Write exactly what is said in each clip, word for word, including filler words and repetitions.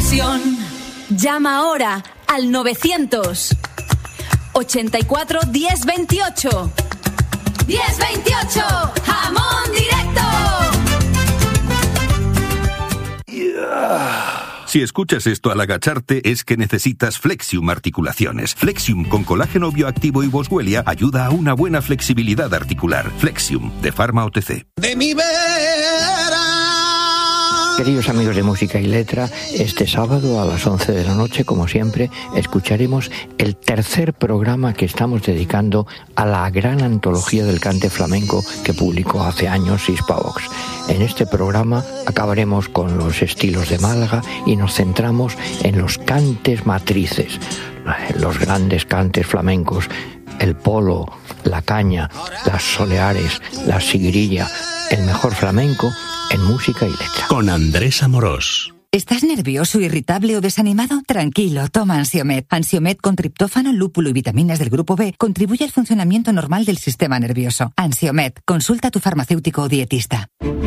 ilusión. Llama ahora al novecientos ochenta y cuatro diez veintiocho. diez veintiocho, jamón directo. Yeah. Si escuchas esto al agacharte es que necesitas Flexium Articulaciones. Flexium con colágeno bioactivo y boswellia ayuda a una buena flexibilidad articular. Flexium, de Pharma O T C. De mi vera. Queridos amigos de Música y Letra, este sábado a las once de la noche, como siempre, escucharemos el tercer programa que estamos dedicando a la gran antología del cante flamenco que publicó hace años Hispavox. En este programa acabaremos con los estilos de Málaga y nos centramos en los cantes matrices, los grandes cantes flamencos, el polo, la caña, las soleares, la siguirilla, el mejor flamenco en Música y Letra. Con Andrés Amorós. ¿Estás nervioso, irritable o desanimado? Tranquilo, toma Ansiomed. Ansiomed con triptófano, lúpulo y vitaminas del grupo B contribuye al funcionamiento normal del sistema nervioso. Ansiomed, consulta a tu farmacéutico o dietista.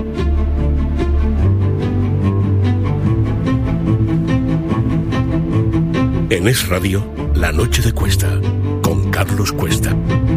En Es Radio, La Noche de Cuesta, con Carlos Cuesta.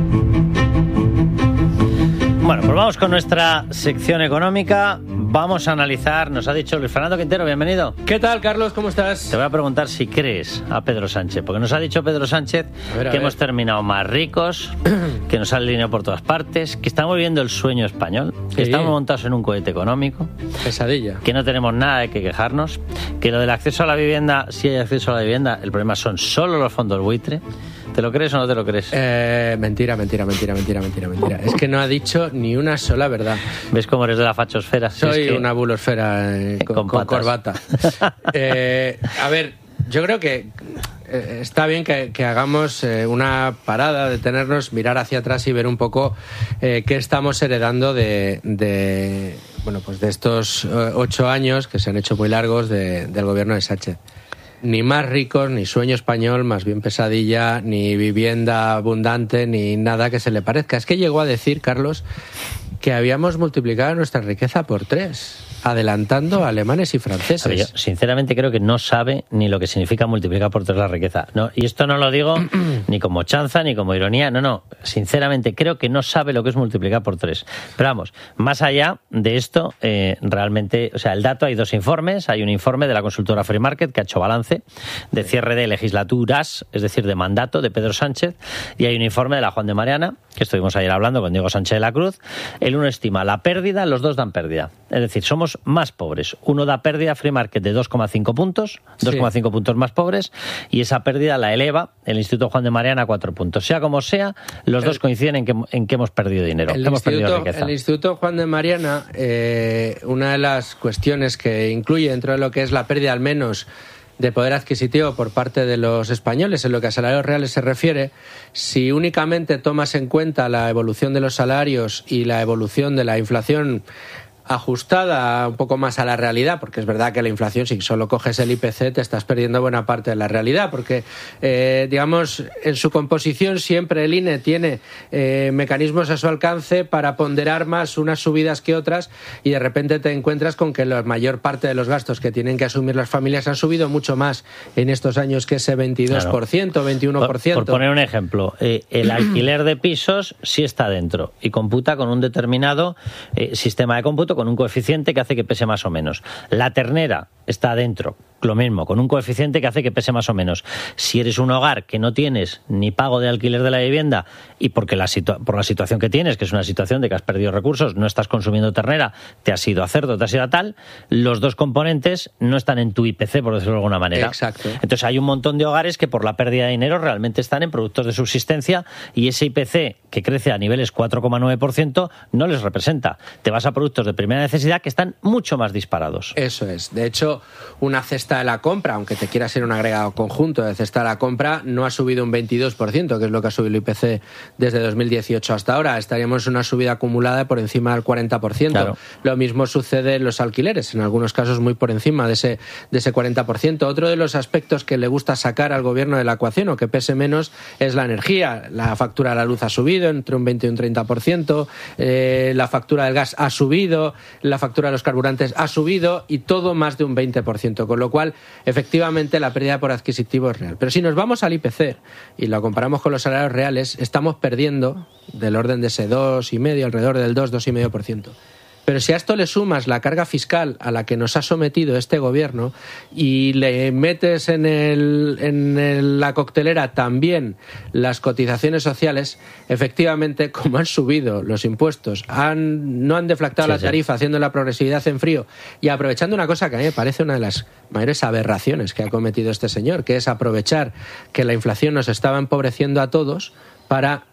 Bueno, pues vamos con nuestra sección económica. Vamos a analizar, nos ha dicho Luis Fernando Quintero, bienvenido. ¿Qué tal, Carlos? ¿Cómo estás? Te voy a preguntar si crees a Pedro Sánchez, porque nos ha dicho Pedro Sánchez a ver, a que ver. hemos terminado más ricos, que nos sale dinero por todas partes, que estamos viviendo el sueño español, que sí. estamos montados en un cohete económico. Pesadilla. Que no tenemos nada de que quejarnos, que lo del acceso a la vivienda, si hay acceso a la vivienda, el problema son solo los fondos buitre. ¿Te lo crees o no te lo crees? Eh, mentira, mentira, mentira, mentira, mentira, mentira. Es que no ha dicho ni una sola verdad. ¿Ves cómo eres de la fachosfera? Soy es que... una bulosfera eh, con, con, con corbata. eh, a ver, yo creo que eh, está bien que, que hagamos eh, una parada, detenernos, mirar hacia atrás y ver un poco eh, qué estamos heredando de, de, bueno, pues de estos eh, ocho años que se han hecho muy largos de, del gobierno de Sánchez. Ni más ricos, ni sueño español, más bien pesadilla, ni vivienda abundante, ni nada que se le parezca. Es que llegó a decir, Carlos, que habíamos multiplicado nuestra riqueza por tres, adelantando a alemanes y franceses. Ver, yo sinceramente creo que no sabe ni lo que significa multiplicar por tres la riqueza. No, y esto no lo digo ni como chanza ni como ironía. No, no. Sinceramente creo que no sabe lo que es multiplicar por tres. Pero vamos, más allá de esto, eh, realmente, o sea, el dato, hay dos informes. Hay un informe de la consultora Free Market que ha hecho balance de cierre de legislaturas, es decir, de mandato de Pedro Sánchez, y hay un informe de la Juan de Mariana, que estuvimos ayer hablando con Diego Sánchez de la Cruz. El uno estima la pérdida, los dos dan pérdida. Es decir, somos más pobres. Uno da pérdida, Free Market, de dos coma cinco puntos, dos coma cinco sí. puntos más pobres, y esa pérdida la eleva el Instituto Juan de Mariana a cuatro puntos. Sea como sea, los el, dos coinciden en que, en que hemos perdido dinero, el hemos perdido riqueza. El Instituto Juan de Mariana, eh, una de las cuestiones que incluye dentro de lo que es la pérdida, al menos, de poder adquisitivo por parte de los españoles en lo que a salarios reales se refiere, si únicamente tomas en cuenta la evolución de los salarios y la evolución de la inflación ajustada un poco más a la realidad, porque es verdad que la inflación, si solo coges el I P C, te estás perdiendo buena parte de la realidad, porque, eh, digamos, en su composición siempre el I N E tiene eh, mecanismos a su alcance para ponderar más unas subidas que otras, y de repente te encuentras con que la mayor parte de los gastos que tienen que asumir las familias han subido mucho más en estos años que ese veintidós por ciento, claro. veintiuno por ciento. Por, por poner un ejemplo, eh, el alquiler de pisos sí está dentro y computa con un determinado eh, sistema de cómputo, con un coeficiente que hace que pese más o menos. La ternera está dentro, lo mismo, con un coeficiente que hace que pese más o menos. Si eres un hogar que no tienes ni pago de alquiler de la vivienda y porque la situa- por la situación que tienes, que es una situación de que has perdido recursos, no estás consumiendo ternera, te has ido a cerdo, te has ido a tal, los dos componentes no están en tu I P C, por decirlo de alguna manera. Exacto. Entonces hay un montón de hogares que por la pérdida de dinero realmente están en productos de subsistencia, y ese I P C, que crece a niveles cuatro coma nueve por ciento, no les representa. Te vas a productos de primera necesidad que están mucho más disparados. Eso es. De hecho, una cesta de la compra, aunque te quiera ser un agregado conjunto de cesta de la compra, no ha subido un veintidós por ciento, que es lo que ha subido el I P C desde dos mil dieciocho hasta ahora. Estaríamos en una subida acumulada por encima del cuarenta por ciento. Claro. Lo mismo sucede en los alquileres, en algunos casos muy por encima de ese, de ese cuarenta por ciento. Otro de los aspectos que le gusta sacar al gobierno de la ecuación, o que pese menos, es la energía. La factura de la luz ha subido entre un veinte y un treinta por ciento, eh, la factura del gas ha subido, la factura de los carburantes ha subido, y todo más de un veinte por ciento, con lo cual cual, efectivamente, la pérdida por adquisitivo es real. Pero si nos vamos al I P C y lo comparamos con los salarios reales, estamos perdiendo del orden de ese dos coma cinco, alrededor del dos, dos coma cinco por ciento. Pero si a esto le sumas la carga fiscal a la que nos ha sometido este gobierno y le metes en, el, en el, la coctelera también las cotizaciones sociales, efectivamente, como han subido los impuestos, han, no han deflactado sí, la tarifa, sí. haciendo la progresividad en frío y aprovechando una cosa que a mí me parece una de las mayores aberraciones que ha cometido este señor, que es aprovechar que la inflación nos estaba empobreciendo a todos para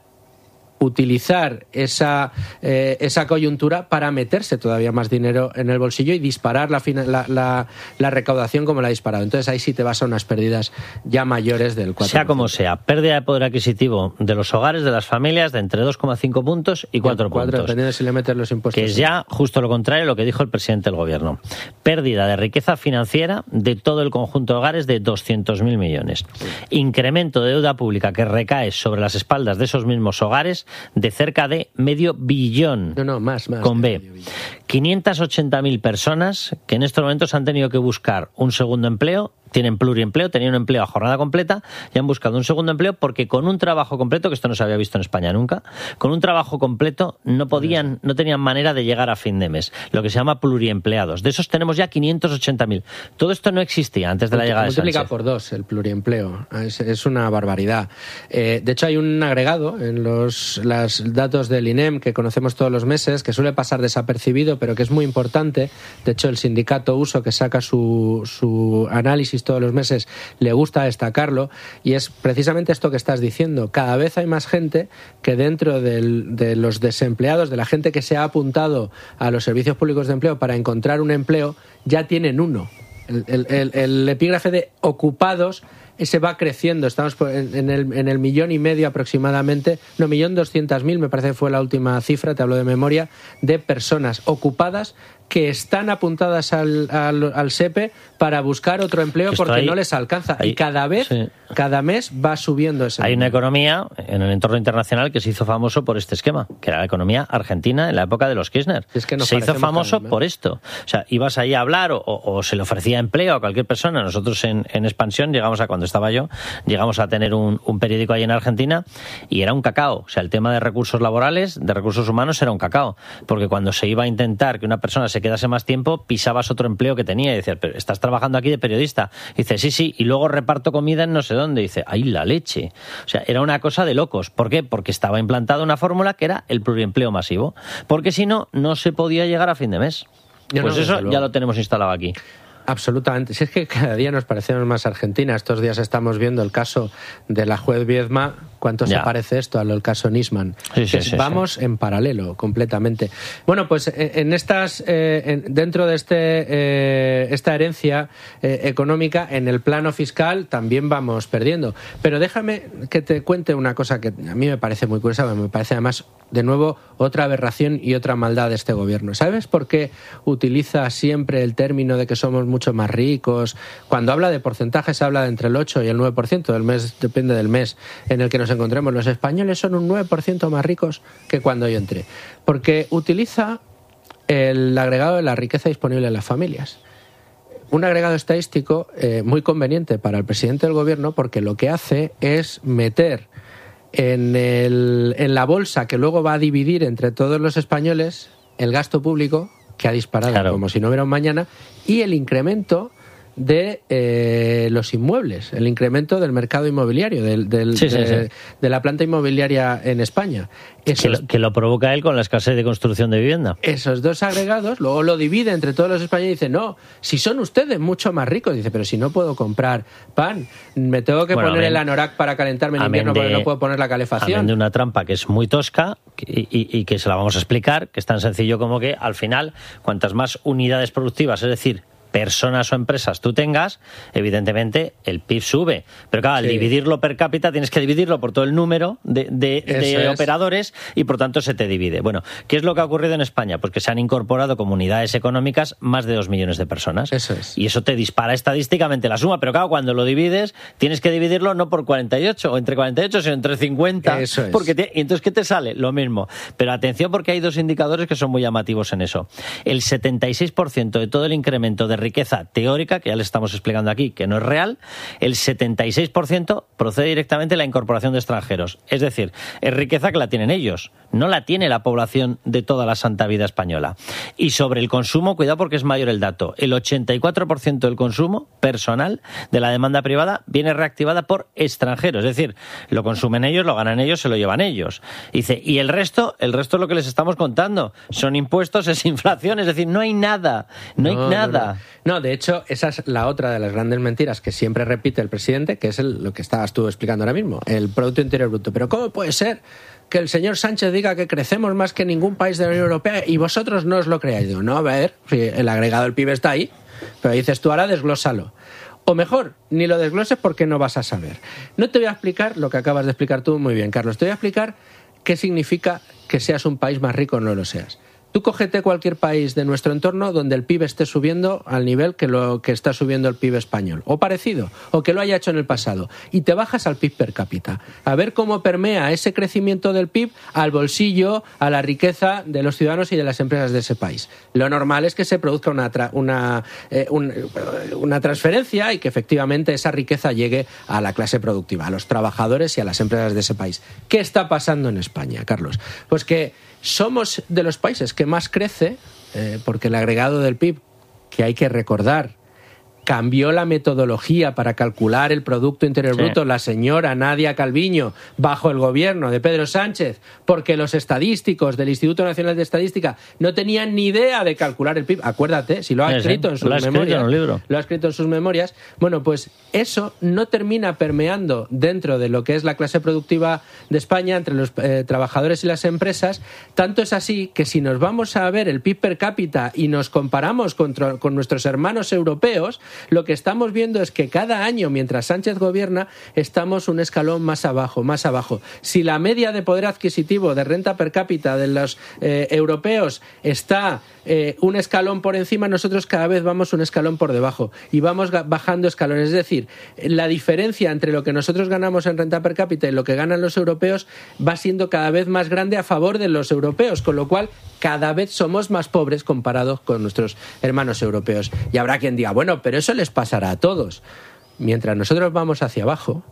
utilizar esa, eh, esa coyuntura para meterse todavía más dinero en el bolsillo y disparar la, la, la, la recaudación como la ha disparado. Entonces ahí sí te vas a unas pérdidas ya mayores del cuatro por ciento. Sea como sea, pérdida de poder adquisitivo de los hogares, de las familias, de entre dos coma cinco puntos y cuatro puntos. Dependiendo de si le metes los impuestos. Que es ya justo lo contrario de lo que dijo el presidente del gobierno. Pérdida de riqueza financiera de todo el conjunto de hogares de doscientos mil millones. Incremento de deuda pública que recae sobre las espaldas de esos mismos hogares de cerca de medio billón. No, no, más, más. Con B. quinientas ochenta mil personas que en estos momentos han tenido que buscar un segundo empleo, tienen pluriempleo, tenían un empleo a jornada completa y han buscado un segundo empleo porque con un trabajo completo, que esto no se había visto en España nunca, con un trabajo completo no podían, no tenían manera de llegar a fin de mes, lo que se llama pluriempleados. De esos tenemos ya quinientos ochenta mil. Todo esto no existía antes de la llegada de Sánchez. Multiplica por dos el pluriempleo. Es, es una barbaridad. Eh, de hecho, hay un agregado en los las datos del I N E M que conocemos todos los meses, que suele pasar desapercibido, pero que es muy importante. De hecho, el sindicato Uso, que saca su, su análisis todos los meses, le gusta destacarlo, y es precisamente esto que estás diciendo. Cada vez hay más gente que dentro del, de los desempleados, de la gente que se ha apuntado a los servicios públicos de empleo para encontrar un empleo, ya tienen uno. El, el, el, el epígrafe de ocupados ese va creciendo, estamos en, en, el, en el millón y medio aproximadamente, no, millón doscientas mil me parece que fue la última cifra, te hablo de memoria, de personas ocupadas que están apuntadas al, al, al S E P E para buscar otro empleo porque ahí, no les alcanza. Ahí, y cada vez, sí. cada mes va subiendo ese Hay número. Una economía en el entorno internacional que se hizo famoso por este esquema, que era la economía argentina en la época de los Kirchner. Es que se hizo famoso también, ¿no? por esto. O sea, ibas ahí a hablar o, o, o se le ofrecía empleo a cualquier persona. Nosotros en, en Expansión llegamos a, cuando estaba yo, llegamos a tener un, un periódico ahí en Argentina y era un cacao. O sea, el tema de recursos laborales, de recursos humanos era un cacao. Porque cuando se iba a intentar que una persona se quedase más tiempo, pisabas otro empleo que tenía y decías, pero estás trabajando aquí de periodista. Y dice, sí, sí, y luego reparto comida en no sé dónde. Y dice, ¡ay, la leche! O sea, era una cosa de locos. ¿Por qué? Porque estaba implantada una fórmula que era el pluriempleo masivo. Porque si no, no se podía llegar a fin de mes. Pues no, eso ya lo tenemos instalado aquí. Absolutamente. Si es que cada día nos parecemos más Argentina. Estos días estamos viendo el caso de la juez Viedma. ¿Cuánto ya. se parece esto al caso Nisman? Sí, sí, sí, Vamos sí. en paralelo, completamente. Bueno, pues en estas, eh, en, dentro de este, eh, esta herencia eh, económica, en el plano fiscal también vamos perdiendo. Pero déjame que te cuente una cosa que a mí me parece muy curiosa, me parece además, de nuevo, otra aberración y otra maldad de este gobierno. ¿Sabes por qué utiliza siempre el término de que somos mucho más ricos? Cuando habla de porcentajes habla de entre el ocho y el nueve por ciento, del mes, depende del mes en el que nos encontremos. Los españoles son un nueve por ciento más ricos que cuando yo entré, porque utiliza el agregado de la riqueza disponible en las familias. Un agregado estadístico eh, muy conveniente para el presidente del gobierno, porque lo que hace es meter en, el, en la bolsa que luego va a dividir entre todos los españoles el gasto público, que ha disparado claro. como si no hubiera un mañana, y el incremento de eh, los inmuebles, el incremento del mercado inmobiliario, del, del, sí, sí, de, sí. de la planta inmobiliaria en España. Esos, que, lo, que lo provoca él con la escasez de construcción de vivienda. Esos dos agregados, luego lo divide entre todos los españoles y dice, no, si son ustedes mucho más ricos, dice, pero si no puedo comprar pan, me tengo que bueno, poner amén, el anorak para calentarme en invierno de, porque no puedo poner la calefacción. Amén de una trampa que es muy tosca y, y, y que se la vamos a explicar, que es tan sencillo como que al final, cuantas más unidades productivas, es decir, personas o empresas tú tengas, evidentemente el P I B sube. Pero claro, al sí. dividirlo per cápita tienes que dividirlo por todo el número de, de, de operadores y por tanto se te divide. Bueno, ¿qué es lo que ha ocurrido en España? Pues que se han incorporado como unidades económicas más de dos millones de personas. Eso es. Y eso te dispara estadísticamente la suma. Pero claro, cuando lo divides, tienes que dividirlo no por cuarenta y ocho o entre cuarenta y ocho, sino entre cincuenta. Eso es. Porque te, y entonces, ¿qué te sale? Lo mismo. Pero atención porque hay dos indicadores que son muy llamativos en eso. El setenta y seis por ciento de todo el incremento de riqueza teórica, que ya les estamos explicando aquí, que no es real, el setenta y seis por ciento procede directamente de la incorporación de extranjeros. Es decir, es riqueza que la tienen ellos, no la tiene la población de toda la santa vida española. Y sobre el consumo, cuidado porque es mayor el dato, el ochenta y cuatro por ciento del consumo personal de la demanda privada viene reactivada por extranjeros, es decir, lo consumen ellos, lo ganan ellos, se lo llevan ellos. Dice, y el resto, el resto es lo que les estamos contando, son impuestos, es inflación, es decir, no hay nada, no, no hay nada. No, no. no, de hecho, esa es la otra de las grandes mentiras que siempre repite el presidente, que es el, lo que estabas tú explicando ahora mismo, el Producto Interior Bruto. Pero ¿cómo puede ser que el señor Sánchez diga que crecemos más que ningún país de la Unión Europea y vosotros no os lo creáis? Digo, no, a ver, el agregado del P I B está ahí, pero dices tú ahora desglósalo. O mejor, ni lo desgloses porque no vas a saber. No te voy a explicar lo que acabas de explicar tú muy bien, Carlos. Te voy a explicar qué significa que seas un país más rico o no lo seas. Tú cógete cualquier país de nuestro entorno donde el P I B esté subiendo al nivel que lo que está subiendo el P I B español, o parecido, o que lo haya hecho en el pasado, y te bajas al P I B per cápita, a ver cómo permea ese crecimiento del P I B al bolsillo, a la riqueza de los ciudadanos y de las empresas de ese país. Lo normal es que se produzca una, tra- una, eh, un, una transferencia y que efectivamente esa riqueza llegue a la clase productiva, a los trabajadores y a las empresas de ese país. ¿Qué está pasando en España, Carlos? Pues que somos de los países que más crece, eh, porque el agregado del P I B, que hay que recordar, cambió la metodología para calcular el Producto Interior sí. Bruto la señora Nadia Calviño bajo el gobierno de Pedro Sánchez, porque los estadísticos del Instituto Nacional de Estadística no tenían ni idea de calcular el P I B. Acuérdate, si lo ha sí, escrito sí. en sus lo memorias, en un libro. Lo ha escrito en sus memorias. Bueno, pues eso no termina permeando dentro de lo que es la clase productiva de España entre los eh, trabajadores y las empresas. Tanto es así que si nos vamos a ver el P I B per cápita y nos comparamos con, con nuestros hermanos europeos, lo que estamos viendo es que cada año, mientras Sánchez gobierna, estamos un escalón más abajo, más abajo. Si la media de poder adquisitivo de renta per cápita de los eh, europeos está eh, un escalón por encima, nosotros cada vez vamos un escalón por debajo y vamos bajando escalones. Es decir, la diferencia entre lo que nosotros ganamos en renta per cápita y lo que ganan los europeos va siendo cada vez más grande a favor de los europeos, con lo cual cada vez somos más pobres comparados con nuestros hermanos europeos. Y habrá quien diga, bueno, pero eso les pasará a todos. Mientras nosotros vamos hacia abajo,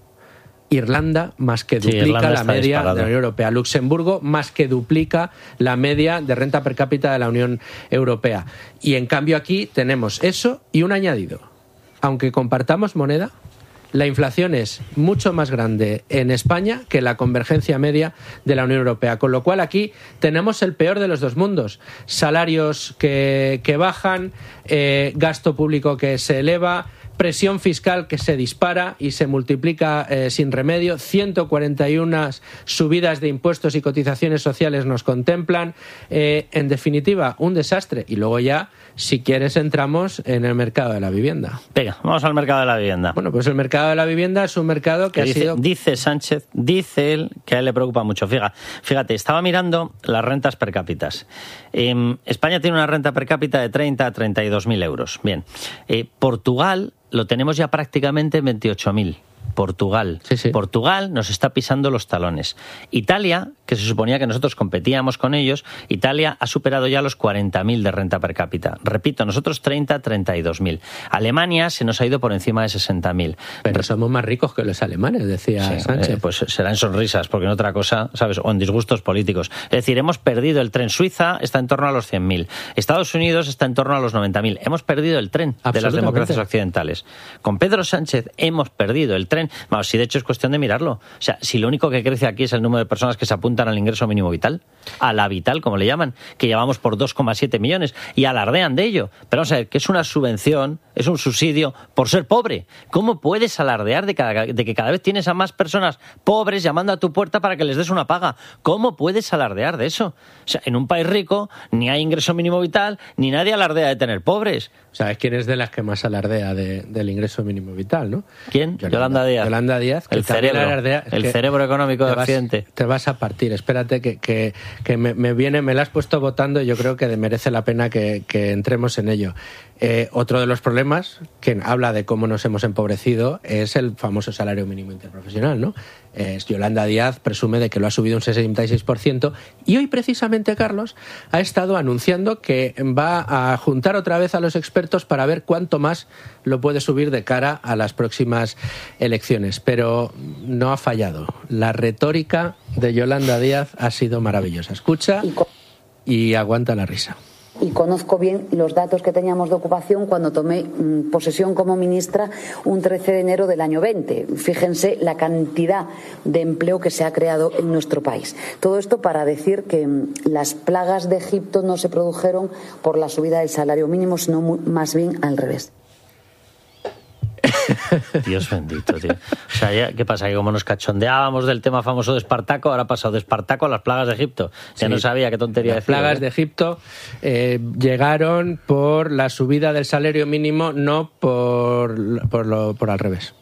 Irlanda más que duplica sí, la media disparado. de la Unión Europea. Luxemburgo más que duplica la media de renta per cápita de la Unión Europea. Y en cambio aquí tenemos eso y un añadido. Aunque compartamos moneda, la inflación es mucho más grande en España que la convergencia media de la Unión Europea. Con lo cual aquí tenemos el peor de los dos mundos. Salarios que, que bajan, eh, gasto público que se eleva, presión fiscal que se dispara y se multiplica eh, sin remedio, ciento cuarenta y una subidas de impuestos y cotizaciones sociales nos contemplan, eh, en definitiva, un desastre. Y luego ya, si quieres, entramos en el mercado de la vivienda. Venga, vamos al mercado de la vivienda. Bueno, pues el mercado de la vivienda es un mercado que, que ha dice, sido... Dice Sánchez, dice él, que a él le preocupa mucho. Fíjate, fíjate estaba mirando las rentas per cápita. Eh, España tiene una renta per cápita de treinta a treinta y dos mil euros. Bien, eh, Portugal lo tenemos ya prácticamente en veintiocho mil. Portugal. Sí, sí. Portugal nos está pisando los talones. Italia, que se suponía que nosotros competíamos con ellos, Italia ha superado ya los cuarenta mil de renta per cápita. Repito, nosotros treinta, treinta y dos mil. Alemania se nos ha ido por encima de sesenta mil. Pero somos más ricos que los alemanes, decía sí, Sánchez. Eh, pues será en sonrisas, porque en otra cosa, ¿sabes? O en disgustos políticos. Es decir, hemos perdido el tren. Suiza está en torno a los cien mil. Estados Unidos está en torno a los noventa mil. Hemos perdido el tren de las democracias occidentales. Con Pedro Sánchez hemos perdido el tren. Vamos, si de hecho es cuestión de mirarlo. O sea, si lo único que crece aquí es el número de personas que se apuntan al ingreso mínimo vital, a la vital, como le llaman, que llevamos por dos coma siete millones, y alardean de ello. Pero vamos a ver, que es una subvención, es un subsidio por ser pobre. ¿Cómo puedes alardear de, cada, de que cada vez tienes a más personas pobres llamando a tu puerta para que les des una paga? ¿Cómo puedes alardear de eso? O sea, en un país rico ni hay ingreso mínimo vital, ni nadie alardea de tener pobres. ¿Sabes quién es de las que más alardea de, del ingreso mínimo vital, no? ¿Quién? Yolanda, Yolanda Díaz. Yolanda Díaz. Que el cerebro, alardea, el que cerebro económico de Occidente. Te vas a partir. Espérate que, que, que me, me viene, me la has puesto votando y yo creo que merece la pena que, que entremos en ello. Eh, otro de los problemas, que habla de cómo nos hemos empobrecido, es el famoso salario mínimo interprofesional, ¿no? Eh, Yolanda Díaz presume de que lo ha subido un sesenta y seis por ciento y hoy precisamente, Carlos, ha estado anunciando que va a juntar otra vez a los expertos para ver cuánto más lo puede subir de cara a las próximas elecciones. Pero no ha fallado. La retórica de Yolanda Díaz ha sido maravillosa. Escucha y aguanta la risa. Y conozco bien los datos que teníamos de ocupación cuando tomé mmm, posesión como ministra un trece de enero del año veinte. Fíjense la cantidad de empleo que se ha creado en nuestro país. Todo esto para decir que mmm, las plagas de Egipto no se produjeron por la subida del salario mínimo, sino muy, más bien al revés. Dios bendito, tío. O sea, ya, ¿qué pasa? Que como nos cachondeábamos del tema famoso de Espartaco, ahora ha pasado de Espartaco a las plagas de Egipto. Ya sí, no sabía qué tontería las decir. Las plagas ¿eh? de Egipto eh, llegaron por la subida del salario mínimo, no por, por, lo, por al revés.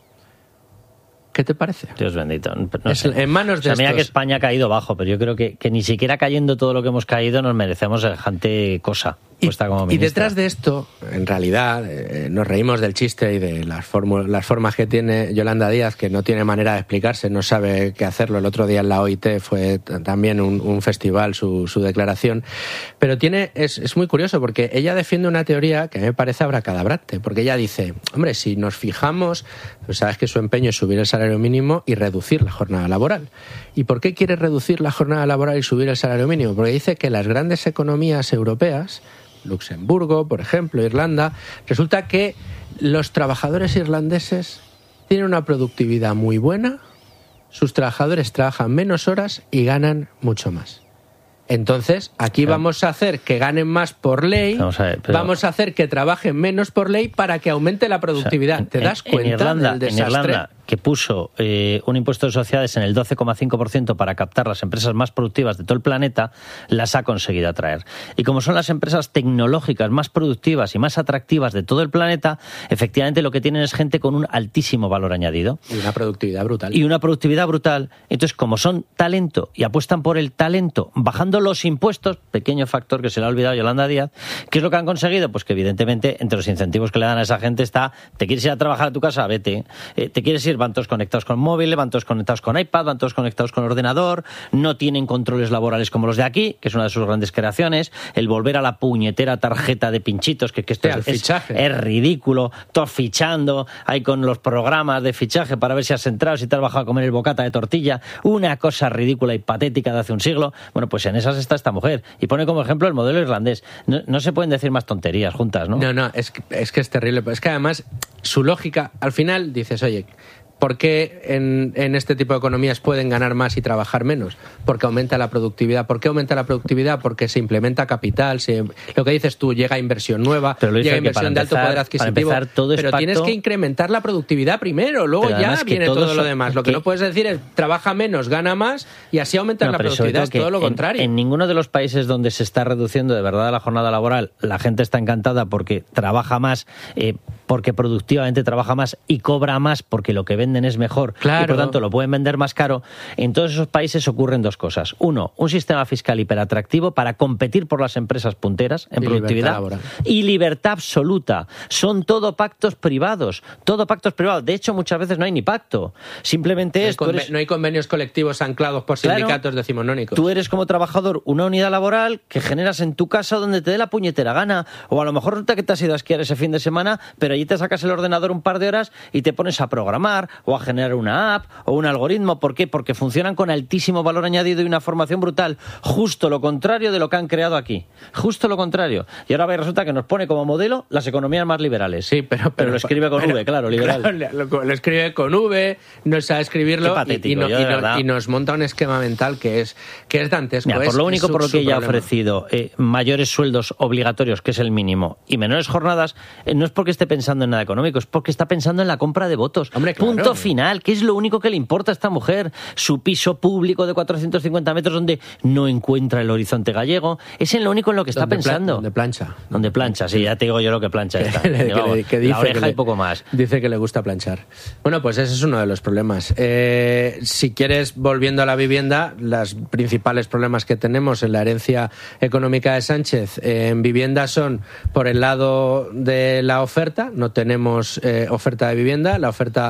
¿Qué te parece? Dios bendito. No es sé. En manos de o sea, mira estos... que España ha caído bajo, pero yo creo que, que ni siquiera cayendo todo lo que hemos caído nos merecemos semejante cosa. Y, y detrás de esto, en realidad, eh, nos reímos del chiste y de las, las formas que tiene Yolanda Díaz, que no tiene manera de explicarse, no sabe qué hacerlo. El otro día en la O I T fue también un, un festival su, su declaración. Pero tiene es, es muy curioso porque ella defiende una teoría que a mí me parece abracadabrante, porque ella dice, hombre, si nos fijamos, pues sabes que su empeño es subir el salario mínimo y reducir la jornada laboral. ¿Y por qué quiere reducir la jornada laboral y subir el salario mínimo? Porque dice que las grandes economías europeas, Luxemburgo, por ejemplo, Irlanda, resulta que los trabajadores irlandeses tienen una productividad muy buena, sus trabajadores trabajan menos horas y ganan mucho más. Entonces, aquí claro. vamos a hacer que ganen más por ley, vamos a, ver, pero... vamos a hacer que trabajen menos por ley para que aumente la productividad. O sea, ¿te das en, cuenta en Irlanda, del desastre? En Irlanda, que puso eh, un impuesto de sociedades en el doce coma cinco por ciento para captar las empresas más productivas de todo el planeta, las ha conseguido atraer. Y como son las empresas tecnológicas más productivas y más atractivas de todo el planeta, efectivamente lo que tienen es gente con un altísimo valor añadido. Y una productividad brutal. Y una productividad brutal. Entonces, como son talento y apuestan por el talento, bajando los impuestos, pequeño factor que se le ha olvidado a Yolanda Díaz, ¿qué es lo que han conseguido? Pues que evidentemente entre los incentivos que le dan a esa gente está, te quieres ir a trabajar a tu casa, vete, eh, te quieres ir, van todos conectados con móvil, van todos conectados con iPad, van todos conectados con ordenador, no tienen controles laborales como los de aquí, que es una de sus grandes creaciones, el volver a la puñetera tarjeta de pinchitos, que, que esto sí, es, es, es ridículo, todos fichando, ahí con los programas de fichaje para ver si has entrado, si te has bajado a comer el bocata de tortilla, una cosa ridícula y patética de hace un siglo. Bueno, pues en esas está esta mujer, y pone como ejemplo el modelo irlandés. No, no se pueden decir más tonterías juntas, ¿no? No, no, es que, es que es terrible, es que además su lógica, al final dices, oye, ¿por qué en, en este tipo de economías pueden ganar más y trabajar menos? Porque aumenta la productividad. ¿Por qué aumenta la productividad? Porque se implementa capital, se, lo que dices tú, llega inversión nueva, llega inversión de alto empezar, poder adquisitivo, empezar, todo pero pacto, tienes que incrementar la productividad primero, luego ya viene todo, todo lo demás. Lo que, que no puedes decir es trabaja menos, gana más y así aumenta no, la productividad, es todo lo contrario. En, en ninguno de los países donde se está reduciendo de verdad la jornada laboral, la gente está encantada porque trabaja más, eh, porque productivamente trabaja más y cobra más porque lo que venden es mejor. Claro. Y por tanto lo pueden vender más caro. En todos esos países ocurren dos cosas. Uno, un sistema fiscal hiperatractivo para competir por las empresas punteras en y productividad libertad y libertad absoluta. Son todo pactos privados, todo pactos privados. De hecho, muchas veces no hay ni pacto. Simplemente no es... Hay eres... No hay convenios colectivos anclados por sindicatos claro, decimonónicos. Tú eres como trabajador una unidad laboral que generas en tu casa donde te dé la puñetera gana. O a lo mejor resulta que te has ido a esquiar ese fin de semana, pero allí te sacas el ordenador un par de horas y te pones a programar o a generar una app o un algoritmo. ¿Por qué? Porque funcionan con altísimo valor añadido y una formación brutal. Justo lo contrario de lo que han creado aquí. Justo lo contrario. Y ahora resulta que nos pone como modelo las economías más liberales. Sí, pero... Pero, pero lo escribe con pero, V, claro, liberal. Claro, lo, lo escribe con V, no sabe escribirlo patético, y, y, no, yo, y, no, y nos monta un esquema mental que es, que es dantesco. Mira, por lo es, único es por lo que ella ha problema. ofrecido eh, mayores sueldos obligatorios, que es el mínimo, y menores jornadas, eh, no es porque esté pensando en nada económico, es porque está pensando en la compra de votos. Hombre, claro. Punto final, que es lo único que le importa a esta mujer. Su piso público de cuatrocientos cincuenta metros donde no encuentra el horizonte gallego, es en lo único en lo que está donde pensando. Donde plancha. Donde plancha, sí, ya te digo yo lo que plancha esta. que, que, que dice la oreja que le, y poco más. Dice que le gusta planchar. Bueno, pues ese es uno de los problemas. Eh, si quieres, volviendo a la vivienda, los principales problemas que tenemos en la herencia económica de Sánchez eh, en vivienda son, por el lado de la oferta, no tenemos eh, oferta de vivienda, la oferta eh,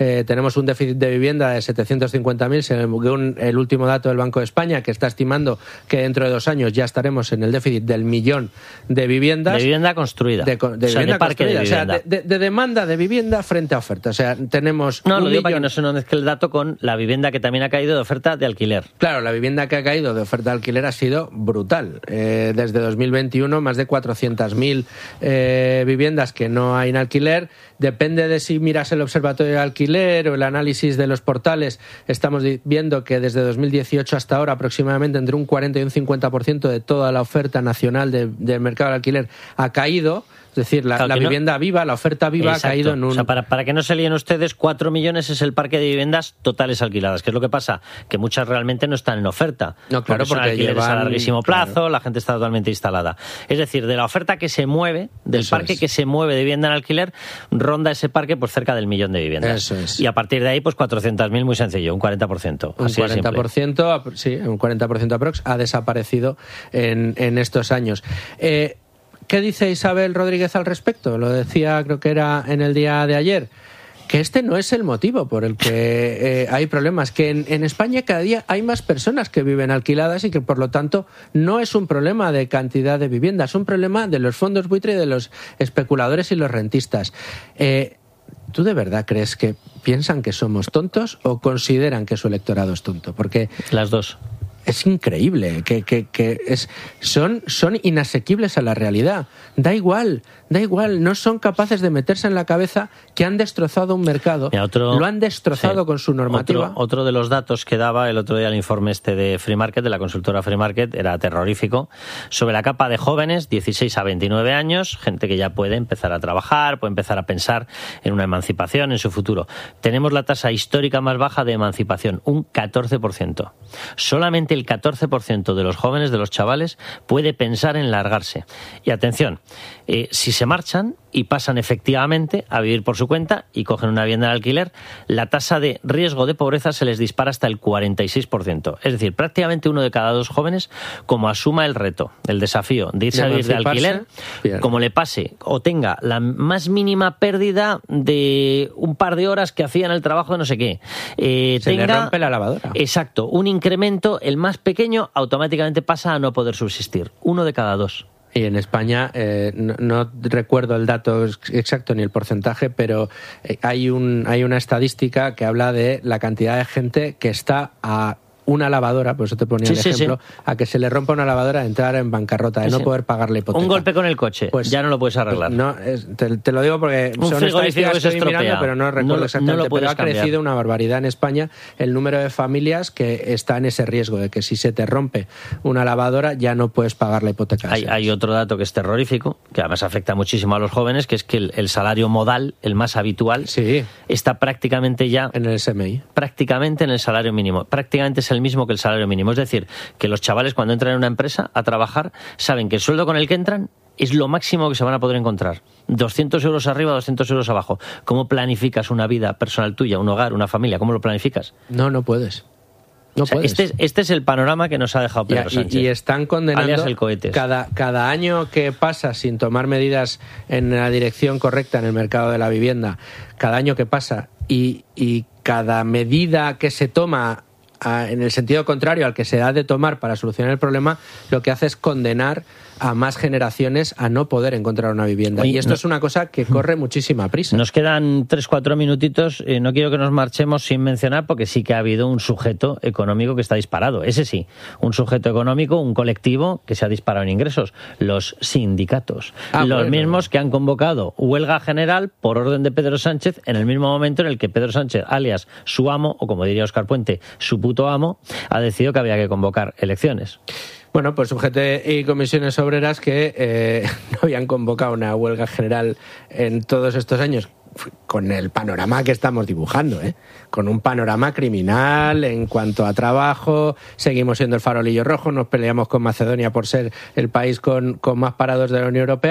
eh, tenemos un déficit de vivienda de setecientos cincuenta mil, según el último dato del Banco de España, que está estimando que dentro de dos años ya estaremos en el déficit del millón de viviendas. De vivienda construida. De, de o sea, vivienda de parque construida. de vivienda. O sea, de, de, de demanda de vivienda frente a oferta. O sea, tenemos No, un lo digo millón... para que no se nos mezcle el dato con la vivienda que también ha caído de oferta de alquiler. Claro, la vivienda que ha caído de oferta de alquiler ha sido brutal. Eh, desde dos mil veintiuno, más de cuatrocientas mil eh, viviendas que no hay en alquiler. Depende de si miras el Observatorio de Alquiler o el análisis de los portales. Estamos viendo que desde dos mil dieciocho hasta ahora aproximadamente entre un cuarenta y un cincuenta por ciento de toda la oferta nacional de, del mercado de alquiler ha caído. Es decir, la, Claro la que no- vivienda viva, la oferta viva Exacto. ha caído en un... O sea, para, para que no se líen ustedes, cuatro millones es el parque de viviendas totales alquiladas. ¿Qué es lo que pasa? Que muchas realmente no están en oferta. No, claro, son porque alquileres a llevan- larguísimo plazo, claro. la gente está totalmente instalada. Es decir, de la oferta que se mueve, del Eso parque es. que se mueve de vivienda en alquiler, ronda ese parque pues cerca del millón de viviendas. Eso es. Y a partir de ahí, pues cuatrocientos mil, muy sencillo, un cuarenta por ciento. Un Así de cuarenta por ciento, apro- sí, un cuarenta por ciento aprox ha desaparecido en, en estos años. Eh, ¿Qué dice Isabel Rodríguez al respecto? Lo decía, creo que era en el día de ayer, que este no es el motivo por el que eh, hay problemas, que en, en España cada día hay más personas que viven alquiladas y que por lo tanto no es un problema de cantidad de viviendas, es un problema de los fondos buitre y de los especuladores y los rentistas. Eh, ¿Tú de verdad crees que piensan que somos tontos o consideran que su electorado es tonto? Porque Las dos. es increíble, que, que, que es, son, son inasequibles a la realidad. Da igual, da igual, no son capaces de meterse en la cabeza que han destrozado un mercado, Mira, otro- lo han destrozado sí. con su normativa. Otro, otro de los datos que daba el otro día el informe este de Free Market, de la consultora Free Market, era terrorífico, sobre la capa de jóvenes, dieciséis a veintinueve años, gente que ya puede empezar a trabajar, puede empezar a pensar en una emancipación, en su futuro. Tenemos la tasa histórica más baja de emancipación, un catorce por ciento. Solamente el catorce por ciento de los jóvenes, de los chavales, puede pensar en largarse. Y atención, eh, si se marchan y pasan efectivamente a vivir por su cuenta y cogen una vivienda de alquiler, la tasa de riesgo de pobreza se les dispara hasta el cuarenta y seis por ciento. Es decir, prácticamente uno de cada dos jóvenes, como asuma el reto, el desafío de irse De a vivir de emanciparse, alquiler, bien. como le pase o tenga la más mínima pérdida de un par de horas que hacía en el trabajo de no sé qué, eh, Se le tenga, rompe la lavadora. exacto, un incremento, el más pequeño, automáticamente pasa a no poder subsistir. Uno de cada dos. Y en España, eh, no, no recuerdo el dato exacto ni el porcentaje, pero eh, hay, un, hay una estadística que habla de la cantidad de gente que está a una lavadora, por eso te ponía Sí, el sí, ejemplo, sí. a que se le rompa una lavadora, entrar en bancarrota, de Sí, no sí. poder pagar la hipoteca. Un golpe con el coche, Pues, ya no lo puedes arreglar. No, es- te, te lo digo porque Un son frigorífico estadísticas que se que estoy mirando, estropea. pero no No recuerdo lo- no exactamente. lo puedes pero ha cambiar. crecido una barbaridad en España el número de familias que está en ese riesgo de que si se te rompe una lavadora ya no puedes pagar la hipoteca. Hay, hay otro dato que es terrorífico, que además afecta muchísimo a los jóvenes, que es que el, el salario modal, el más habitual, Sí, está prácticamente ya en el S M I. prácticamente en el salario mínimo. Prácticamente es el mismo que el salario mínimo. Es decir, que los chavales cuando entran en una empresa a trabajar saben que el sueldo con el que entran es lo máximo que se van a poder encontrar. doscientos euros arriba, doscientos euros abajo. ¿Cómo planificas una vida personal tuya, un hogar, una familia? ¿Cómo lo planificas? No, no puedes. No O sea, puedes. este, es, este es el panorama que nos ha dejado Y, Pedro y- Sánchez. y están condenando alias el cohetes. cada, cada año que pasa sin tomar medidas en la dirección correcta en el mercado de la vivienda, cada año que pasa y, y cada medida que se toma a- en el sentido contrario al que se ha de tomar para solucionar el problema, lo que hace es condenar a más generaciones a no poder encontrar una vivienda. Oye, y esto no- es una cosa que corre muchísima prisa. Nos quedan tres, cuatro minutitos. Eh, no quiero que nos marchemos sin mencionar, porque sí que ha habido un sujeto económico que está disparado. Ese sí, un sujeto económico, un colectivo que se ha disparado en ingresos. Los sindicatos. Ah, los bueno. mismos que han convocado huelga general por orden de Pedro Sánchez en el mismo momento en el que Pedro Sánchez, alias su amo, o como diría Óscar Puente, su puto amo, ha decidido que había que convocar elecciones. Bueno, pues U G T y comisiones obreras que eh, no habían convocado una huelga general en todos estos años, con el panorama que estamos dibujando, ¿eh? Con un panorama criminal en cuanto a trabajo, seguimos siendo el farolillo rojo, nos peleamos con Macedonia por ser el país con, con más parados de la Unión Europea,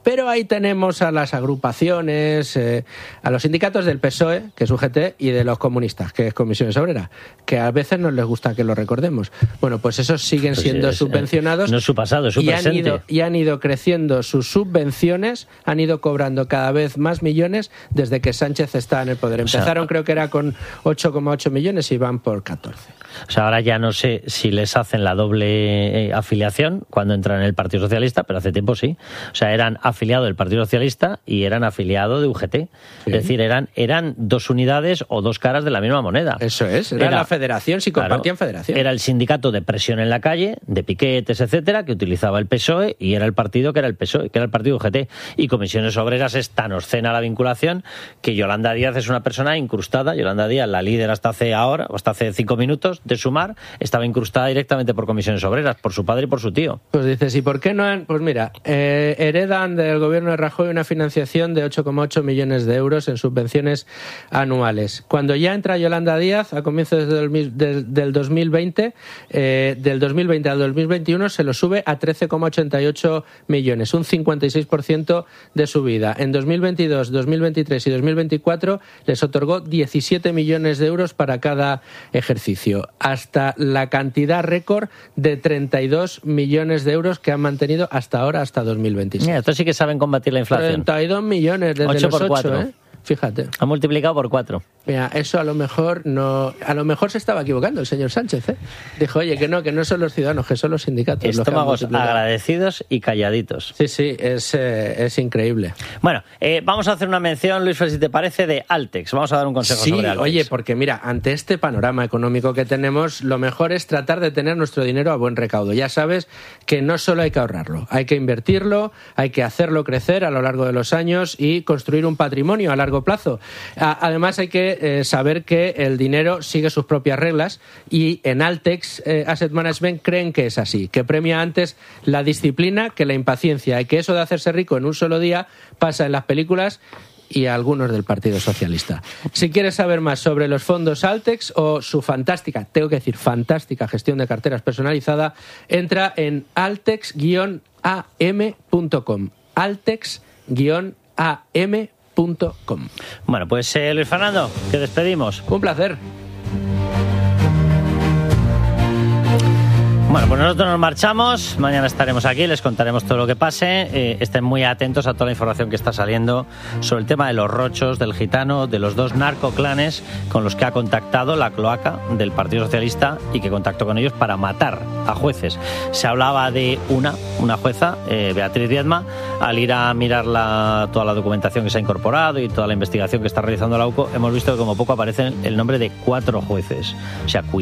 Pero ahí tenemos a las agrupaciones, eh, a los sindicatos del P S O E, que es U G T, y de los comunistas, que es Comisiones Obreras, que a veces no les gusta que lo recordemos. Bueno, pues esos siguen pues siendo es, subvencionados. No es su pasado, es su y presente. Han ido, y han ido creciendo sus subvenciones, han ido cobrando cada vez más millones desde que Sánchez está en el poder. Empezaron, o sea, creo que era con ocho coma ocho millones y van por catorce. O sea, ahora ya no sé si les hacen la doble eh, afiliación cuando entran en el Partido Socialista, pero hace tiempo sí. O sea, eran afiliados del Partido Socialista y eran afiliados de U G T. Sí. Es decir, eran, eran dos unidades o dos caras de la misma moneda. Eso es, era, era la federación, si compartían, claro, federación. Era el sindicato de presión en la calle, de piquetes, etcétera, que utilizaba el P S O E, y era el partido que era el P S O E, que era el partido U G T. Y Comisiones Obreras es tan obscena la vinculación que Yolanda Díaz es una persona incrustada. Yolanda Díaz, la líder hasta hace ahora, o hasta hace cinco minutos, de Sumar, estaba incrustada directamente por Comisiones Obreras, por su padre y por su tío. Pues dices, ¿y por qué no han...? Pues mira, eh, heredan del gobierno de Rajoy una financiación de ocho coma ocho millones de euros en subvenciones anuales. Cuando ya entra Yolanda Díaz, a comienzos del, del, del dos mil veinte, eh, del dos mil veinte al dos mil veintiuno se lo sube a trece coma ochenta y ocho millones, un cincuenta y seis por ciento de subida. En dos mil veintidós, dos mil veintitrés y dos mil veinticuatro les otorgó diecisiete millones de euros para cada ejercicio, hasta la cantidad récord de treinta y dos millones de euros que han mantenido hasta ahora, hasta dos mil veintiséis. Mira, estos sí que saben combatir la inflación. treinta y dos millones desde ocho los por cuatro. ocho, ¿eh? Fíjate. Ha multiplicado por cuatro. Mira, eso a lo mejor no, a lo mejor se estaba equivocando el señor Sánchez, ¿eh? Dijo, oye, que no, que no son los ciudadanos, que son los sindicatos. Estómagos agradecidos y calladitos. Sí, sí, es, eh, es increíble. Bueno, eh, vamos a hacer una mención, Luis, si te parece, de Altex. Vamos a dar un consejo sí, sobre Altex. Oye, porque mira, ante este panorama económico que tenemos, lo mejor es tratar de tener nuestro dinero a buen recaudo. Ya sabes que no solo hay que ahorrarlo, hay que invertirlo, hay que hacerlo crecer a lo largo de los años y construir un patrimonio a largo plazo. Además, hay que eh, saber que el dinero sigue sus propias reglas y en Altex eh, Asset Management creen que es así, que premia antes la disciplina que la impaciencia y que eso de hacerse rico en un solo día pasa en las películas y a algunos del Partido Socialista. Si quieres saber más sobre los fondos Altex o su fantástica, tengo que decir fantástica gestión de carteras personalizada, entra en altex guion a m punto com. altex guion a m punto com. Bueno, pues eh, Luis Fernando, que despedimos. Un placer. Bueno, pues nosotros nos marchamos, mañana estaremos aquí, les contaremos todo lo que pase, eh, estén muy atentos a toda la información que está saliendo sobre el tema de los rochos, del gitano, de los dos narcoclanes con los que ha contactado la cloaca del Partido Socialista y que contactó con ellos para matar a jueces. Se hablaba de una, una jueza, eh, Beatriz Viedma, al ir a mirar la, toda la documentación que se ha incorporado y toda la investigación que está realizando la U C O, hemos visto que como poco aparece el nombre de cuatro jueces. O sea,